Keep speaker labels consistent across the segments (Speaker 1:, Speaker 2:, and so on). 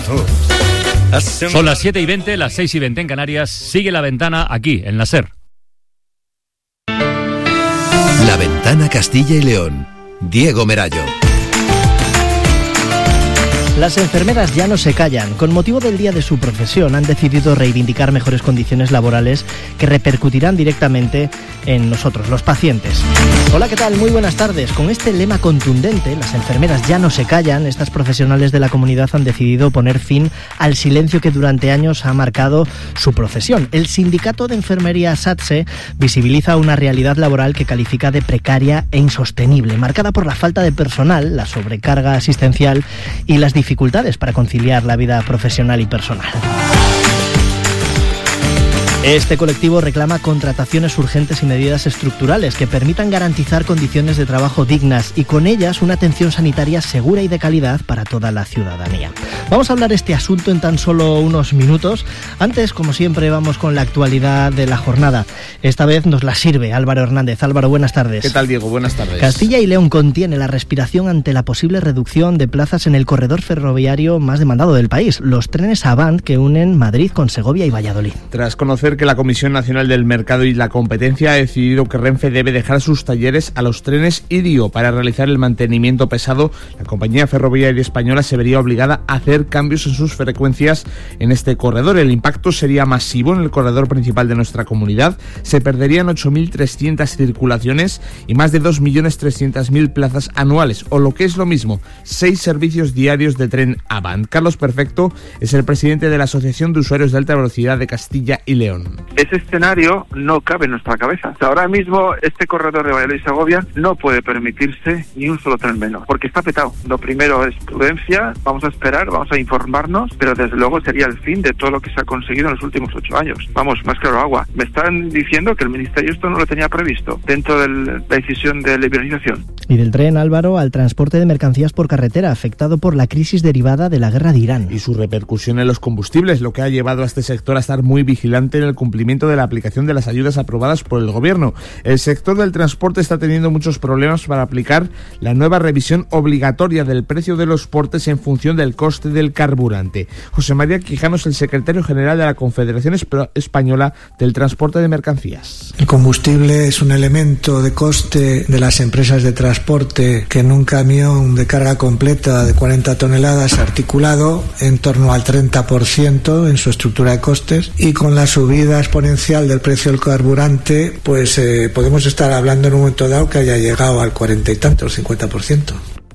Speaker 1: Son las 7:20, las 6:20 en Canarias. Sigue La Ventana aquí, en la SER.
Speaker 2: La Ventana Castilla y León. Diego Merayo.
Speaker 3: Las enfermeras ya no se callan. Con motivo del día de su profesión han decidido reivindicar mejores condiciones laborales que repercutirán directamente en nosotros, los pacientes. Hola, ¿qué tal? Muy buenas tardes. Con este lema contundente, las enfermeras ya no se callan, estas profesionales de la comunidad han decidido poner fin al silencio que durante años ha marcado su profesión. El sindicato de enfermería SATSE visibiliza una realidad laboral que califica de precaria e insostenible, marcada por la falta de personal, la sobrecarga asistencial y las dificultades para conciliar la vida profesional y personal. Este colectivo reclama contrataciones urgentes y medidas estructurales que permitan garantizar condiciones de trabajo dignas y con ellas una atención sanitaria segura y de calidad para toda la ciudadanía. Vamos a hablar de este asunto en tan solo unos minutos. Antes, como siempre, vamos con la actualidad de la jornada. Esta vez nos la sirve Álvaro Hernández. Álvaro, buenas tardes.
Speaker 4: ¿Qué tal, Diego? Buenas tardes.
Speaker 3: Castilla y León contiene la respiración ante la posible reducción de plazas en el corredor ferroviario más demandado del país, los trenes Avant que unen Madrid con Segovia y Valladolid.
Speaker 4: Tras conocer que la Comisión Nacional del Mercado y la Competencia ha decidido que Renfe debe dejar sus talleres a los trenes Irio para realizar el mantenimiento pesado, la compañía ferroviaria española se vería obligada a hacer cambios en sus frecuencias en este corredor. El impacto sería masivo en el corredor principal de nuestra comunidad. Se perderían 8.300 circulaciones y más de 2.300.000 plazas anuales, o lo que es lo mismo, 6 servicios diarios de tren Avant. Carlos Perfecto es el presidente de la Asociación de Usuarios de Alta Velocidad de Castilla y León.
Speaker 5: Ese escenario no cabe en nuestra cabeza. Ahora mismo este corredor de Valladolid y Segovia no puede permitirse ni un solo tren menos, porque está petado. Lo primero es prudencia, vamos a esperar, vamos a informarnos, pero desde luego sería el fin de todo lo que se ha conseguido en los últimos 8 años. Vamos, más claro agua. Me están diciendo que el Ministerio esto no lo tenía previsto dentro de la decisión de liberalización.
Speaker 3: Y del tren, Álvaro, al transporte de mercancías por carretera, afectado por la crisis derivada de la guerra de Irán.
Speaker 4: Y su repercusión en los combustibles, lo que ha llevado a este sector a estar muy vigilante en el cumplimiento de la aplicación de las ayudas aprobadas por el Gobierno. El sector del transporte está teniendo muchos problemas para aplicar la nueva revisión obligatoria del precio de los portes en función del coste del carburante. José María Quijano es el secretario general de la Confederación Española del Transporte de Mercancías.
Speaker 6: El combustible es un elemento de coste de las empresas de transporte que en un camión de carga completa de 40 toneladas articulado en torno al 30% en su estructura de costes, y con la subida exponencial del precio del carburante, pues podemos estar hablando en un momento dado que haya llegado al 40 y tantos, 50%.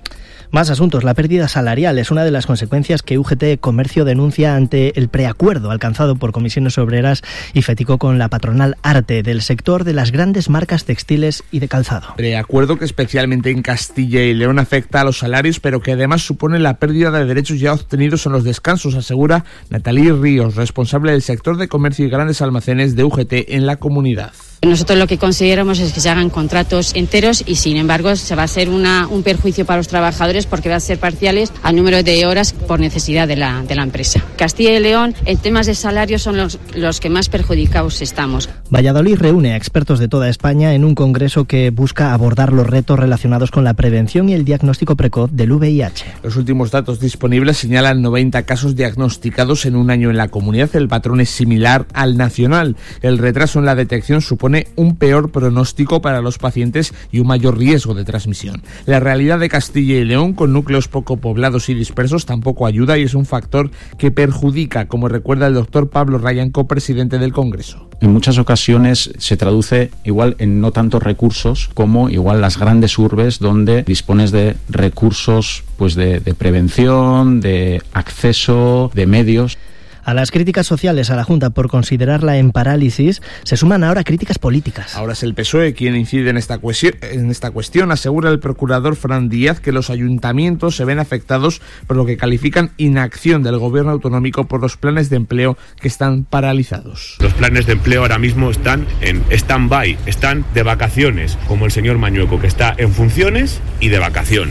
Speaker 3: Más asuntos. La pérdida salarial es una de las consecuencias que UGT Comercio denuncia ante el preacuerdo alcanzado por Comisiones Obreras y FETICO con la patronal Arte del sector de las grandes marcas textiles y de calzado.
Speaker 4: Preacuerdo que especialmente en Castilla y León afecta a los salarios, pero que además supone la pérdida de derechos ya obtenidos en los descansos, asegura Natalí Ríos, responsable del sector de comercio y grandes almacenes de UGT en la comunidad.
Speaker 7: Nosotros lo que consideramos es que se hagan contratos enteros y, sin embargo, se va a ser un perjuicio para los trabajadores porque va a ser parciales al número de horas por necesidad de la empresa. Castilla y León, en temas de salarios, son los que más perjudicados estamos.
Speaker 3: Valladolid reúne a expertos de toda España en un congreso que busca abordar los retos relacionados con la prevención y el diagnóstico precoz del VIH.
Speaker 4: Los últimos datos disponibles señalan 90 casos diagnosticados en un año en la comunidad. El patrón es similar al nacional. El retraso en la detección supone un peor pronóstico para los pacientes y un mayor riesgo de transmisión. La realidad de Castilla y León, con núcleos poco poblados y dispersos, tampoco ayuda y es un factor que perjudica, como recuerda el doctor Pablo Ryan, copresidente del Congreso.
Speaker 8: En muchas ocasiones se traduce igual en no tantos recursos como igual las grandes urbes, donde dispones de recursos pues de prevención, de acceso, de medios.
Speaker 3: A las críticas sociales a la Junta por considerarla en parálisis se suman ahora críticas políticas.
Speaker 4: Ahora es el PSOE quien incide en esta cuestión. Asegura el procurador Fran Díaz que los ayuntamientos se ven afectados por lo que califican inacción del gobierno autonómico por los planes de empleo que están paralizados.
Speaker 9: Los planes de empleo ahora mismo están en stand-by, están de vacaciones, como el señor Mañueco, que está en funciones y de vacaciones.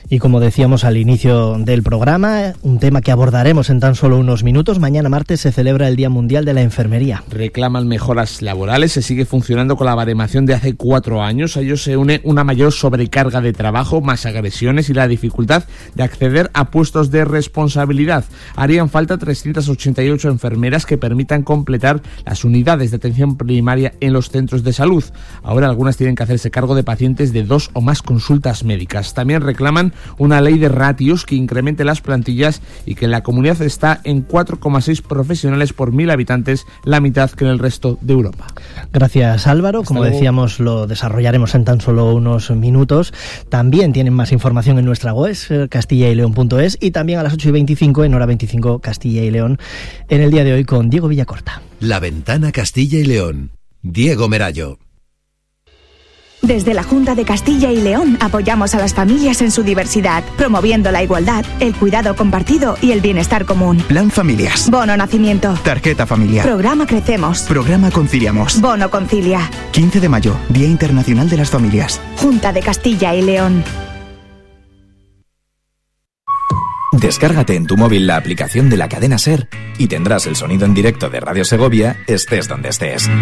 Speaker 3: Y como decíamos al inicio del programa, un tema que abordaremos en tan solo unos minutos, mañana martes se celebra el Día Mundial de la Enfermería.
Speaker 4: Reclaman mejoras laborales, se sigue funcionando con la baremación de hace 4 años. A ello se une una mayor sobrecarga de trabajo, más agresiones y la dificultad de acceder a puestos de responsabilidad. Harían falta 388 enfermeras que permitan completar las unidades de atención primaria en los centros de salud. Ahora algunas tienen que hacerse cargo de pacientes de 2 o más consultas médicas. También reclaman una ley de ratios que incremente las plantillas y que en la comunidad está en 4,6 profesionales por 1.000 habitantes, la mitad que en el resto de Europa.
Speaker 3: Gracias, Álvaro. Como decíamos, lo desarrollaremos en tan solo unos minutos. También tienen más información en nuestra web, castillaileon.es, y también a las 8:25 en Hora 25 Castilla y León, en el día de hoy con Diego Villacorta.
Speaker 2: La Ventana Castilla y León. Diego Merayo.
Speaker 10: Desde la Junta de Castilla y León apoyamos a las familias en su diversidad, promoviendo la igualdad, el cuidado compartido y el bienestar común.
Speaker 11: Plan Familias.
Speaker 10: Bono Nacimiento.
Speaker 11: Tarjeta familiar.
Speaker 10: Programa Crecemos.
Speaker 11: Programa Conciliamos.
Speaker 10: Bono Concilia.
Speaker 11: 15 de mayo, Día Internacional de las Familias.
Speaker 10: Junta de Castilla y León.
Speaker 12: Descárgate en tu móvil la aplicación de la cadena SER y tendrás el sonido en directo de Radio Segovia, estés donde estés.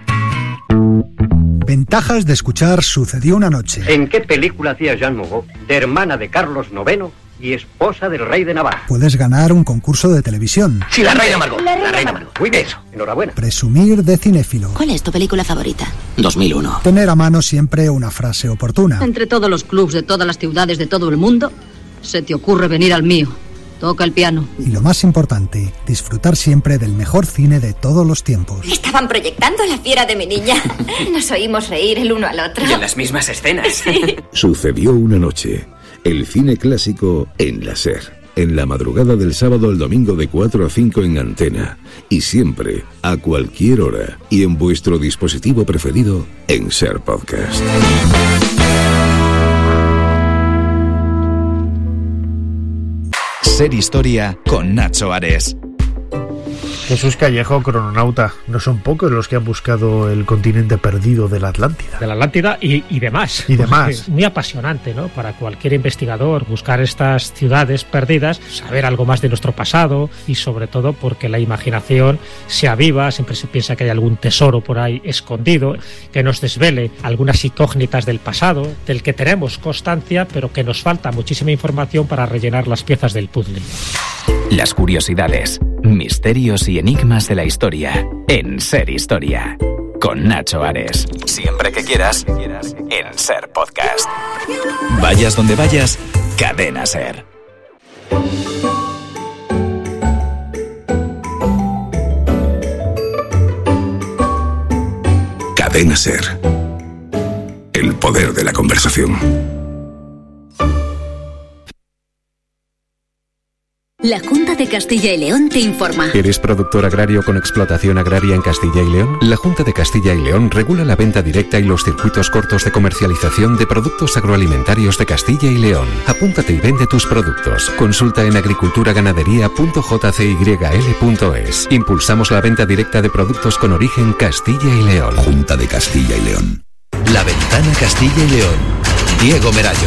Speaker 13: Ventajas de escuchar Sucedió una noche.
Speaker 14: ¿En qué película hacía Jeanne Moreau, de hermana de Carlos IX y esposa del rey de Navarra?
Speaker 13: Puedes ganar un concurso de televisión.
Speaker 14: Sí, la reina Margot. La reina Margot. Muy bien, eso. Enhorabuena.
Speaker 13: Presumir de cinéfilo.
Speaker 15: ¿Cuál es tu película favorita?
Speaker 16: 2001.
Speaker 13: Tener a mano siempre una frase oportuna.
Speaker 17: Entre todos los clubs de todas las ciudades de todo el mundo, se te ocurre venir al mío. Toca el piano.
Speaker 13: Y lo más importante, disfrutar siempre del mejor cine de todos los tiempos.
Speaker 18: Estaban proyectando La fiera de mi niña. Nos oímos reír el uno al otro.
Speaker 19: Y en las mismas escenas.
Speaker 18: Sí.
Speaker 20: Sucedió una noche. El cine clásico en la SER. En la madrugada del sábado al domingo de 4 a 5 en Antena. Y siempre, a cualquier hora. Y en vuestro dispositivo preferido, en SER Podcast.
Speaker 12: Ser Historia con Nacho Ares.
Speaker 21: Jesús Callejo, crononauta. No son pocos los que han buscado el continente perdido de la Atlántida.
Speaker 22: De la Atlántida y demás.
Speaker 21: Y demás.
Speaker 22: Muy apasionante, ¿no? Para cualquier investigador buscar estas ciudades perdidas, saber algo más de nuestro pasado y sobre todo porque la imaginación se aviva, siempre se piensa que hay algún tesoro por ahí escondido, que nos desvele algunas incógnitas del pasado, del que tenemos constancia, pero que nos falta muchísima información para rellenar las piezas del puzzle.
Speaker 12: Las curiosidades, misterios y enigmas de la historia en Ser Historia con Nacho Ares. Siempre que quieras en Ser Podcast. Vayas donde vayas, Cadena Ser.
Speaker 20: Cadena Ser. El poder de la conversación.
Speaker 23: La Junta de Castilla y León te informa.
Speaker 24: ¿Eres productor agrario con explotación agraria en Castilla y León? La Junta de Castilla y León regula la venta directa y los circuitos cortos de comercialización de productos agroalimentarios de Castilla y León. Apúntate y vende tus productos. Consulta en agriculturaganadería.jcyl.es. Impulsamos la venta directa de productos con origen Castilla y León.
Speaker 2: Junta de Castilla y León. La Ventana Castilla y León. Diego Merayo.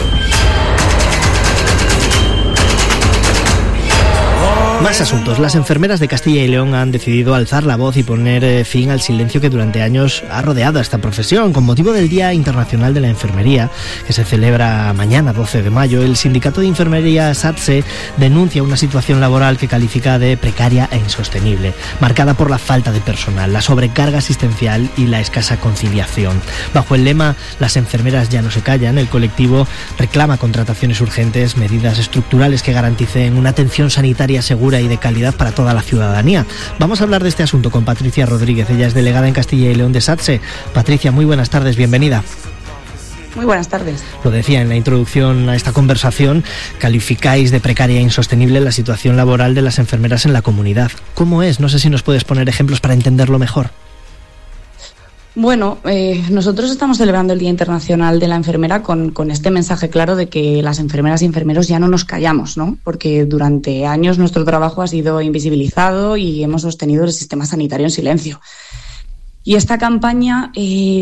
Speaker 3: Más asuntos. Las enfermeras de Castilla y León han decidido alzar la voz y poner fin al silencio que durante años ha rodeado a esta profesión. Con motivo del Día Internacional de la Enfermería, que se celebra mañana, 12 de mayo, el Sindicato de Enfermería SATSE denuncia una situación laboral que califica de precaria e insostenible, marcada por la falta de personal, la sobrecarga asistencial y la escasa conciliación. Bajo el lema "Las enfermeras ya no se callan", el colectivo reclama contrataciones urgentes, medidas estructurales que garanticen una atención sanitaria segura y de calidad para toda la ciudadanía. Vamos a hablar de este asunto con Patricia Rodríguez. Ella es delegada en Castilla y León de SATSE. Patricia, muy buenas tardes, bienvenida.
Speaker 25: Muy buenas tardes.
Speaker 3: Lo decía en la introducción a esta conversación, calificáis de precaria e insostenible la situación laboral de las enfermeras en la comunidad. ¿Cómo es? No sé si nos puedes poner ejemplos para entenderlo mejor.
Speaker 25: Bueno, nosotros estamos celebrando el Día Internacional de la Enfermera con este mensaje claro de que las enfermeras y enfermeros ya no nos callamos, ¿no? Porque durante años nuestro trabajo ha sido invisibilizado y hemos sostenido el sistema sanitario en silencio. Y esta campaña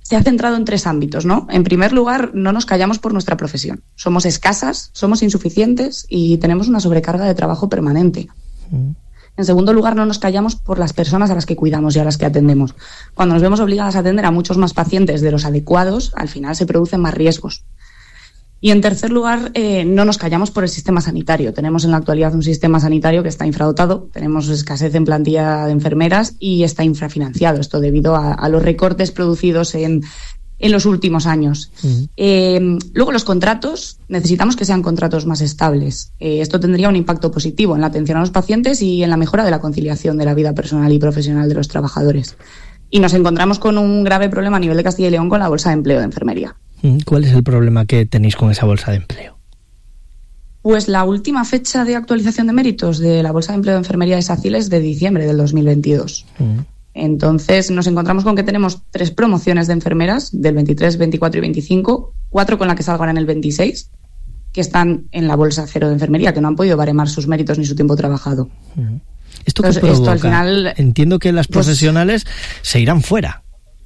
Speaker 25: se ha centrado en 3 ámbitos, ¿no? En primer lugar, no nos callamos por nuestra profesión. Somos escasas, somos insuficientes y tenemos una sobrecarga de trabajo permanente. En segundo lugar, no nos callamos por las personas a las que cuidamos y a las que atendemos. Cuando nos vemos obligadas a atender a muchos más pacientes de los adecuados, al final se producen más riesgos. Y en tercer lugar, no nos callamos por el sistema sanitario. Tenemos en la actualidad un sistema sanitario que está infradotado, tenemos escasez en plantilla de enfermeras y está infrafinanciado. Esto debido a los recortes producidos en los últimos años. Luego, los contratos, necesitamos que sean contratos más estables. Esto tendría un impacto positivo en la atención a los pacientes y en la mejora de la conciliación de la vida personal y profesional de los trabajadores. Y nos encontramos con un grave problema a nivel de Castilla y León con la bolsa de empleo de enfermería.
Speaker 3: ¿Cuál es el problema que tenéis con esa bolsa de empleo?
Speaker 25: Pues la última fecha de actualización de méritos de la bolsa de empleo de enfermería de SACIL es de diciembre del 2022. Entonces nos encontramos con que tenemos 3 promociones de enfermeras del 23, 24 y 25, 4 con la que salgan en el 26, que están en la bolsa cero de enfermería, que no han podido baremar sus méritos ni su tiempo trabajado.
Speaker 3: ¿Esto qué provoca? Esto al final, entiendo que las profesionales se irán fuera.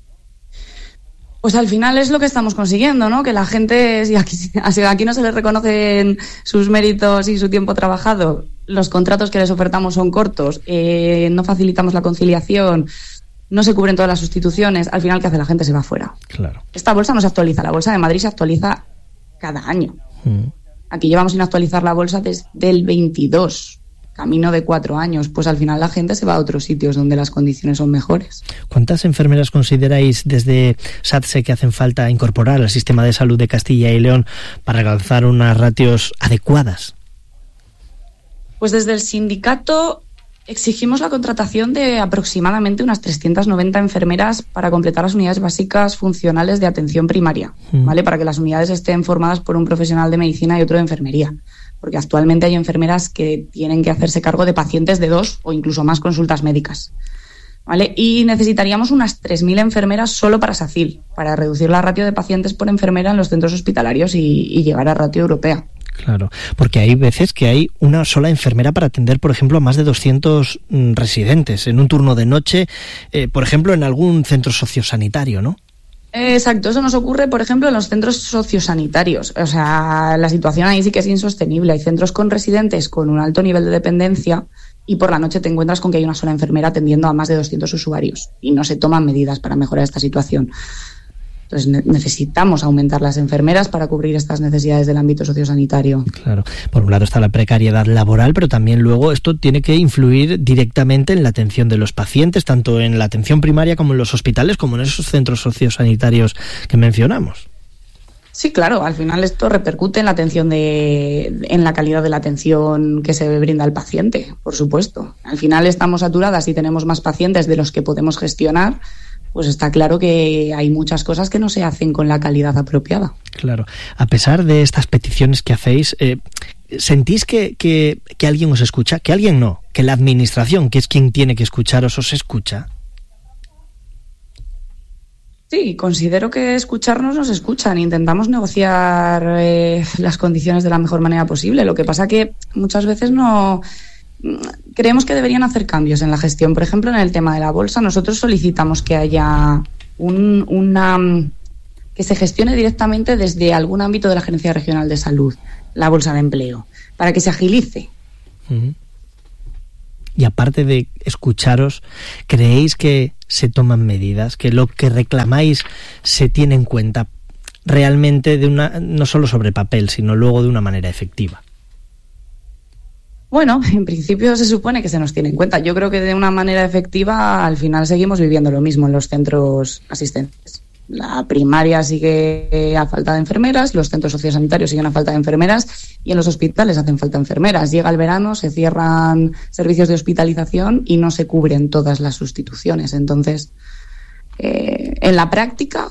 Speaker 25: Pues al final es lo que estamos consiguiendo, ¿no? Que la gente, si aquí no se les reconocen sus méritos y su tiempo trabajado, los contratos que les ofertamos son cortos, no facilitamos la conciliación, no se cubren todas las sustituciones, al final, ¿qué hace la gente? Se va fuera.
Speaker 3: Claro.
Speaker 25: Esta bolsa no se actualiza, la bolsa de Madrid se actualiza cada año. Aquí llevamos sin actualizar la bolsa desde el 22. Camino de 4 años, pues al final la gente se va a otros sitios donde las condiciones son mejores.
Speaker 3: ¿Cuántas enfermeras consideráis desde SATSE que hacen falta incorporar al sistema de salud de Castilla y León para alcanzar unas ratios adecuadas?
Speaker 25: Pues desde el sindicato exigimos la contratación de aproximadamente unas 390 enfermeras para completar las unidades básicas funcionales de atención primaria, ¿vale? Para que las unidades estén formadas por un profesional de medicina y otro de enfermería. Porque actualmente hay enfermeras que tienen que hacerse cargo de pacientes de 2 o incluso más consultas médicas, ¿vale? Y necesitaríamos unas 3.000 enfermeras solo para SACIL, para reducir la ratio de pacientes por enfermera en los centros hospitalarios y llegar a ratio europea.
Speaker 3: Claro, porque hay veces que hay una sola enfermera para atender, por ejemplo, a más de 200 residentes en un turno de noche, por ejemplo, en algún centro sociosanitario, ¿no?
Speaker 25: Exacto, eso nos ocurre, por ejemplo, en los centros sociosanitarios. O sea, la situación ahí sí que es insostenible. Hay centros con residentes con un alto nivel de dependencia y por la noche te encuentras con que hay una sola enfermera atendiendo a más de 200 usuarios y no se toman medidas para mejorar esta situación. Entonces necesitamos aumentar las enfermeras para cubrir estas necesidades del ámbito sociosanitario.
Speaker 3: Claro, por un lado está la precariedad laboral, pero también luego esto tiene que influir directamente en la atención de los pacientes, tanto en la atención primaria como en los hospitales, como en esos centros sociosanitarios que mencionamos.
Speaker 25: Sí, claro, al final esto repercute en la atención en la calidad de la atención que se brinda al paciente, por supuesto. Al final estamos saturadas y tenemos más pacientes de los que podemos gestionar, pues está claro que hay muchas cosas que no se hacen con la calidad apropiada.
Speaker 3: Claro. A pesar de estas peticiones que hacéis, ¿sentís que alguien os escucha? Que alguien no, que la administración, que es quien tiene que escucharos, os escucha.
Speaker 25: Sí, considero que escucharnos nos escuchan. Intentamos negociar las condiciones de la mejor manera posible. Lo que pasa que muchas veces no... Creemos que deberían hacer cambios en la gestión. Por ejemplo, en el tema de la bolsa, nosotros solicitamos que haya que se gestione directamente desde algún ámbito de la Gerencia Regional de Salud, la bolsa de empleo, para que se agilice.
Speaker 3: Y aparte de escucharos, ¿creéis que se toman medidas, que lo que reclamáis se tiene en cuenta realmente no solo sobre papel, sino luego de una manera efectiva?
Speaker 25: Bueno, en principio se supone que se nos tiene en cuenta. Yo creo que de una manera efectiva al final seguimos viviendo lo mismo en los centros asistentes. La primaria sigue a falta de enfermeras, los centros sociosanitarios siguen a falta de enfermeras y en los hospitales hacen falta enfermeras. Llega el verano, se cierran servicios de hospitalización y no se cubren todas las sustituciones. Entonces, en la práctica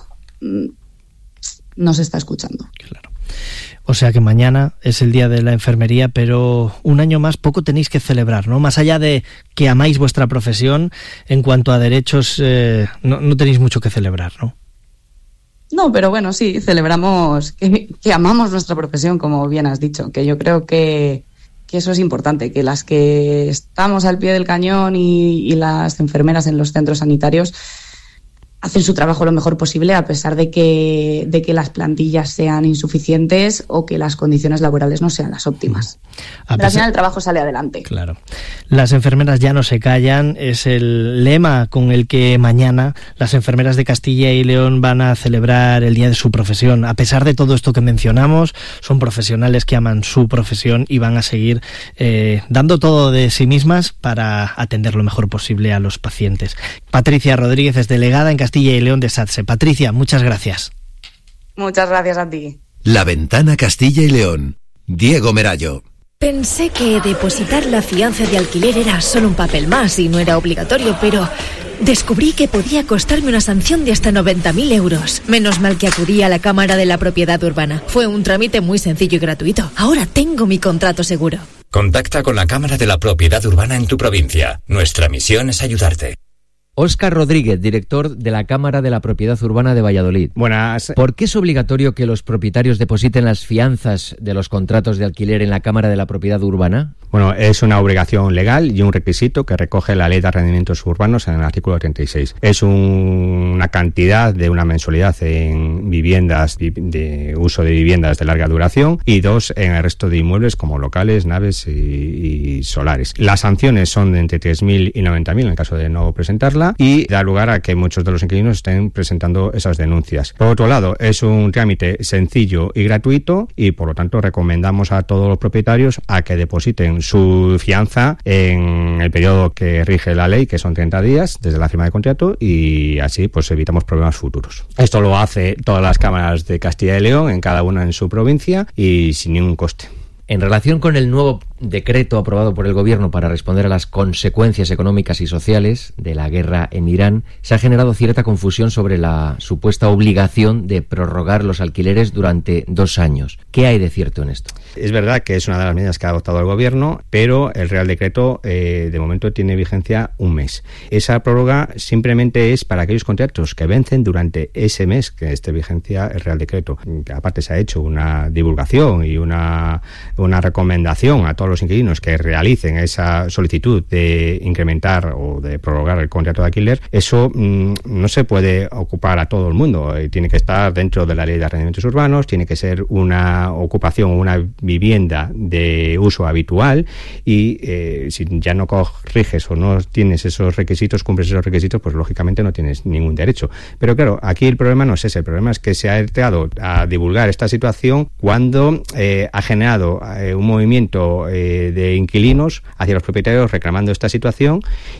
Speaker 25: no se está escuchando.
Speaker 3: Claro. O sea que mañana es el día de la enfermería, pero un año más poco tenéis que celebrar, ¿no? Más allá de que amáis vuestra profesión, en cuanto a derechos, no tenéis mucho que celebrar, ¿no?
Speaker 25: No, pero bueno, sí, celebramos que amamos nuestra profesión, como bien has dicho, que yo creo que eso es importante, que las que estamos al pie del cañón y las enfermeras en los centros sanitarios hacen su trabajo lo mejor posible a pesar de que las plantillas sean insuficientes o que las condiciones laborales no sean las óptimas. Pero al final el trabajo sale adelante.
Speaker 3: Claro. Las enfermeras ya no se callan, es el lema con el que mañana las enfermeras de Castilla y León van a celebrar el día de su profesión. A pesar de todo esto que mencionamos, son profesionales que aman su profesión y van a seguir dando todo de sí mismas para atender lo mejor posible a los pacientes. Patricia Rodríguez es delegada en Castilla y León de SATSE. Patricia, muchas gracias.
Speaker 25: Muchas gracias a ti.
Speaker 2: La Ventana Castilla y León. Diego Merallo.
Speaker 1: Pensé que depositar la fianza de alquiler era solo un papel más y no era obligatorio, pero descubrí que podía costarme una sanción de hasta 90.000 euros. Menos mal que acudí a la Cámara de la Propiedad Urbana. Fue un trámite muy sencillo y gratuito. Ahora tengo mi contrato seguro.
Speaker 12: Contacta con la Cámara de la Propiedad Urbana en tu provincia. Nuestra misión es ayudarte.
Speaker 5: Óscar Rodríguez, director de la Cámara de la Propiedad Urbana de Valladolid.
Speaker 15: Buenas.
Speaker 5: ¿Por qué es obligatorio que los propietarios depositen las fianzas de los contratos de alquiler en la Cámara de la Propiedad Urbana?
Speaker 15: Bueno, es una obligación legal y un requisito que recoge la Ley de Arrendamientos Urbanos en el artículo 36. Es una cantidad de una mensualidad en viviendas de uso de viviendas de larga duración y 2 en el resto de inmuebles como locales, naves y solares. Las sanciones son de entre 3.000 y 90.000 en el caso de no presentarla y da lugar a que muchos de los inquilinos estén presentando esas denuncias. Por otro lado, es un trámite sencillo y gratuito y por lo tanto recomendamos a todos los propietarios a que depositen su fianza en el periodo que rige la ley, que son 30 días desde la firma de contrato, y así pues evitamos problemas futuros. Esto lo hace todas las cámaras de Castilla y León, en cada una en su provincia y sin ningún coste.
Speaker 5: En relación con el nuevo decreto aprobado por el Gobierno para responder a las consecuencias económicas y sociales de la guerra en Irán, se ha generado cierta confusión sobre la supuesta obligación de prorrogar los alquileres durante 2 años. ¿Qué hay de cierto en esto?
Speaker 15: Es verdad que es una de las medidas que ha adoptado el Gobierno, pero el Real Decreto de momento tiene vigencia 1 mes. Esa prórroga simplemente es para aquellos contratos que vencen durante ese mes que esté vigencia el Real Decreto. Aparte se ha hecho una divulgación y una recomendación a todos los inquilinos que realicen esa solicitud de incrementar o de prorrogar el contrato de alquiler. Eso no se puede ocupar a todo el mundo. Tiene que estar dentro de la Ley de Arrendamientos Urbanos, tiene que ser una ocupación o una vivienda de uso habitual y si ya no corriges o no tienes esos requisitos, cumples esos requisitos, pues lógicamente no tienes ningún derecho. Pero claro, aquí el problema no es ese. El problema es que se ha entrado a divulgar esta situación cuando ha generado un movimiento de inquilinos hacia los propietarios reclamando esta situación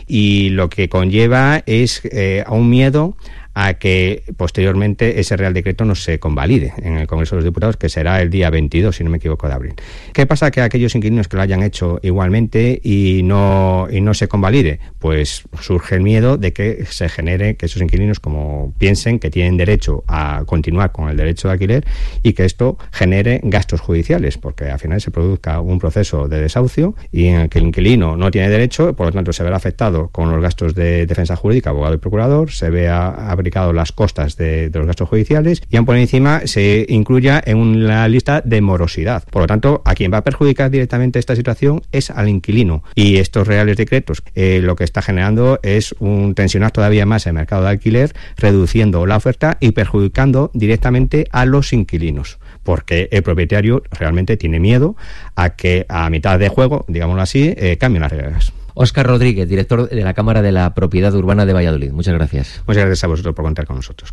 Speaker 15: y lo que conlleva es a un miedo a que posteriormente ese Real Decreto no se convalide en el Congreso de los Diputados, que será el día 22, si no me equivoco, de abril. ¿Qué pasa? Que aquellos inquilinos que lo hayan hecho igualmente y no se convalide, pues surge el miedo de que se genere, que esos inquilinos como piensen que tienen derecho a continuar con el derecho de alquiler y que esto genere gastos judiciales, porque al final se produzca un proceso de desahucio y en el que el inquilino no tiene derecho, por lo tanto se verá afectado con los gastos de defensa jurídica, abogado y procurador, se vea las costas de los gastos judiciales y aún por encima se incluya en la lista de morosidad. Por lo tanto, a quien va a perjudicar directamente esta situación es al inquilino y estos reales decretos lo que está generando es un tensionar todavía más el mercado de alquiler, reduciendo la oferta y perjudicando directamente a los inquilinos, porque el propietario realmente tiene miedo a que a mitad de juego, digámoslo así, cambien las reglas.
Speaker 5: Óscar Rodríguez, director de la Cámara de la Propiedad Urbana de Valladolid. Muchas gracias.
Speaker 15: Muchas gracias a vosotros por contar con nosotros.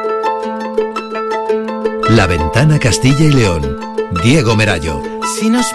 Speaker 2: La Ventana Castilla y León. Diego Merallo.
Speaker 16: Si nos